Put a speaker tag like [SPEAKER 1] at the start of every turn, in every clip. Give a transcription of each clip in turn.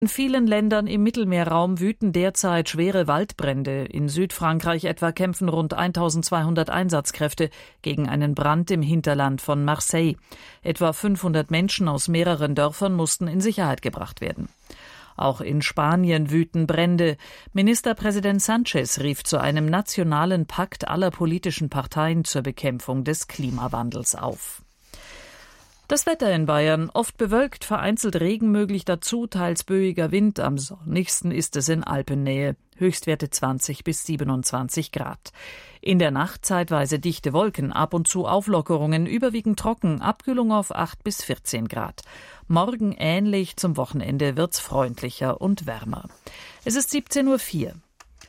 [SPEAKER 1] In vielen Ländern im Mittelmeerraum wüten derzeit schwere Waldbrände. In Südfrankreich etwa kämpfen rund 1200 Einsatzkräfte gegen einen Brand im Hinterland von Marseille. Etwa 500 Menschen aus mehreren Dörfern mussten in Sicherheit gebracht werden. Auch in Spanien wüten Brände. Ministerpräsident Sánchez rief zu einem nationalen Pakt aller politischen Parteien zur Bekämpfung des Klimawandels auf. Das Wetter in Bayern: oft bewölkt, vereinzelt Regen möglich, dazu teils böiger Wind. Am sonnigsten ist es in Alpennähe. Höchstwerte 20 bis 27 Grad. In der Nacht zeitweise dichte Wolken, ab und zu Auflockerungen, überwiegend trocken, Abkühlung auf 8 bis 14 Grad. Morgen ähnlich, zum Wochenende wird's freundlicher und wärmer. Es ist 17:04 Uhr.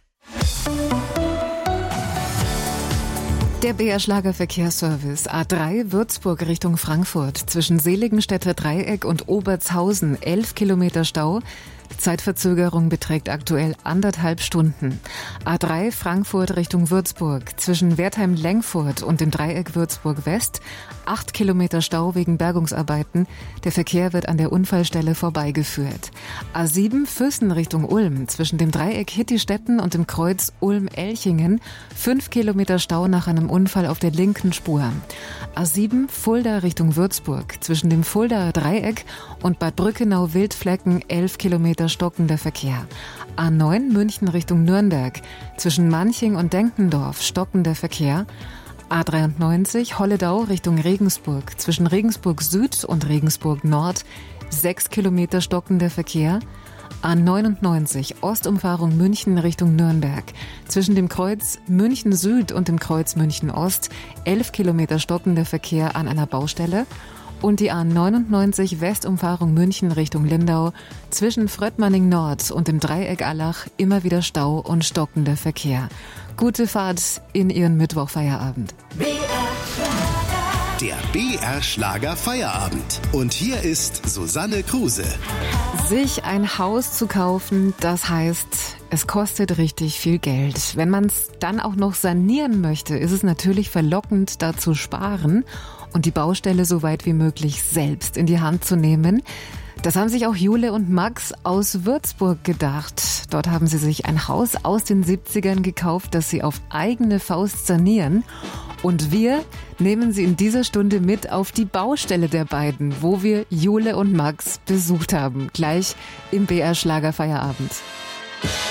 [SPEAKER 2] Der BR-Schlager-Verkehrsservice A3 Würzburg Richtung Frankfurt zwischen Seligenstädter Dreieck und Obertshausen 11 Kilometer Stau. Die Zeitverzögerung beträgt aktuell 1,5 Stunden. A3 Frankfurt Richtung Würzburg zwischen Wertheim-Lengfurt und dem Dreieck Würzburg West 8 Kilometer Stau wegen Bergungsarbeiten. Der Verkehr wird an der Unfallstelle vorbeigeführt. A7 Füssen Richtung Ulm zwischen dem Dreieck Hittistetten und dem Kreuz Ulm-Elchingen 5 Kilometer Stau nach einem Unfall auf der linken Spur. A7 Fulda Richtung Würzburg zwischen dem Fuldaer Dreieck und Bad Brückenau-Wildflecken 11 Kilometer stockender Verkehr. A9 München Richtung Nürnberg zwischen Manching und Denkendorf stockender Verkehr. A93 Holledau Richtung Regensburg zwischen Regensburg Süd und Regensburg Nord 6 Kilometer stockender Verkehr. A99 Ostumfahrung München Richtung Nürnberg zwischen dem Kreuz München Süd und dem Kreuz München Ost 11 Kilometer stockender Verkehr an einer Baustelle. Und die A99 Westumfahrung München Richtung Lindau zwischen Fröttmanning Nord und dem Dreieck Allach immer wieder Stau und stockender Verkehr. Gute Fahrt in Ihren Mittwochfeierabend.
[SPEAKER 3] Der BR-Schlager-Feierabend. Und hier ist Susanne Kruse.
[SPEAKER 2] Sich ein Haus zu kaufen, das heißt, es kostet richtig viel Geld. Wenn man es dann auch noch sanieren möchte, ist es natürlich verlockend, da zu sparen und die Baustelle so weit wie möglich selbst in die Hand zu nehmen. Das haben sich auch Jule und Max aus Würzburg gedacht. Dort haben sie sich ein Haus aus den 70ern gekauft, das sie auf eigene Faust sanieren. Und wir nehmen sie in dieser Stunde mit auf die Baustelle der beiden, wo wir Jule und Max besucht haben. Gleich im BR Schlager Feierabend.